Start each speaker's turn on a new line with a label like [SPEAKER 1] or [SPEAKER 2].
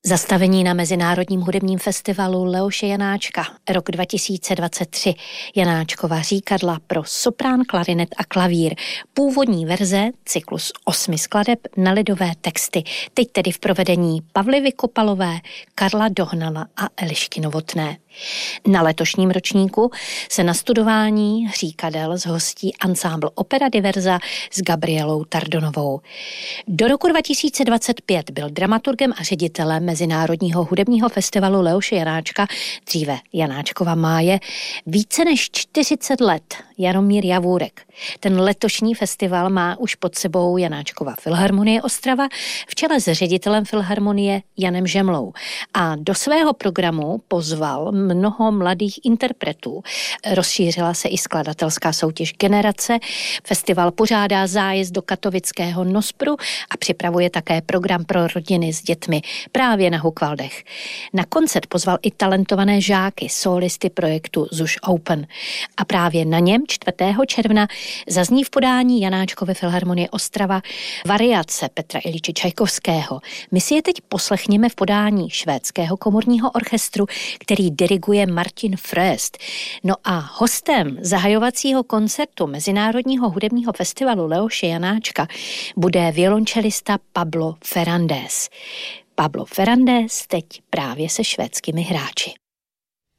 [SPEAKER 1] Zastavení na Mezinárodním hudebním festivalu Leoše Janáčka rok 2023. Janáčkova říkadla pro soprán, klarinet a klavír. Původní verze, cyklus 8 skladeb na lidové texty. Teď tedy v provedení Pavly Vykopalové, Karla Dohnala a Elišky Novotné. Na letošním ročníku se na studování říkadel zhostí ansámbl Opera Diverza s Gabrielou Tardonovou. Do roku 2025 byl dramaturgem a ředitelem Mezinárodního hudebního festivalu Leoše Janáčka, dříve Janáčkova máje, více než 40 let Jaromír Javůrek. Ten letošní festival má už pod sebou Janáčkova Filharmonie Ostrava v čele s ředitelem Filharmonie Janem Žemlou a do svého programu pozval mnoho mladých interpretů. Rozšířila se i skladatelská soutěž Generace. Festival pořádá zájezd do katovického Nospru a připravuje také program pro rodiny s dětmi právě na Hukvaldech. Na koncert pozval i talentované žáky, sólisty projektu ZUŠ Open. A právě na něm 4. června zazní v podání Janáčkovy Filharmonie Ostrava variace Petra Iljiče Čajkovského. My si je teď poslechněme v podání švédského komorního orchestru, který diriguje Martin Fröst. No a hostem zahajovacího koncertu Mezinárodního hudebního festivalu Leoše Janáčka bude violončelista Pablo Ferrandés. Pablo Ferrandés teď právě se švédskými hráči.